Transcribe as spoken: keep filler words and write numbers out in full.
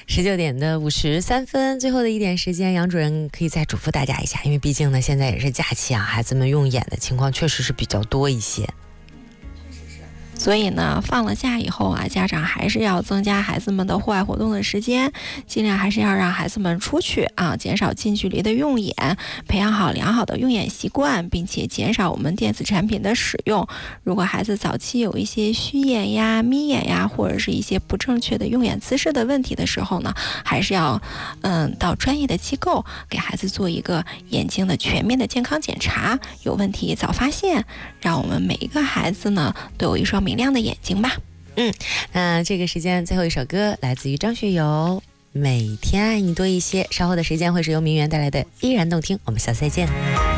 十九点的五十三分，最后的一点时间，杨主任可以再嘱咐大家一下，因为毕竟呢，现在也是假期啊，孩子们用眼的情况确实是比较多一些。 所以呢，放了假以后啊，家长还是要增加孩子们的户外活动的时间，尽量还是要让孩子们出去啊，减少近距离的用眼，培养好良好的用眼习惯，并且减少我们电子产品的使用。如果孩子早期有一些虚眼呀、眯眼呀，或者是一些不正确的用眼姿势的问题的时候呢，还是要嗯到专业的机构给孩子做一个眼睛的全面的健康检查，有问题早发现，让我们每一个孩子呢都有一双明亮的眼睛吧。 嗯，那这个时间最后一首歌来自于张学友，每天爱你多一些。稍后的时间会是由明媛带来的依然动听，我们下次再见。